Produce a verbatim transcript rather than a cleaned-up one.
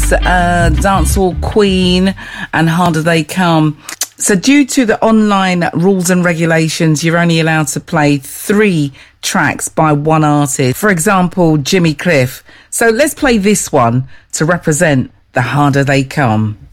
That's uh, Dancehall Queen and Harder They Come. So due to the online rules and regulations, you're only allowed to play three tracks by one artist. For example, Jimmy Cliff. So let's play this one to represent the Harder They Come.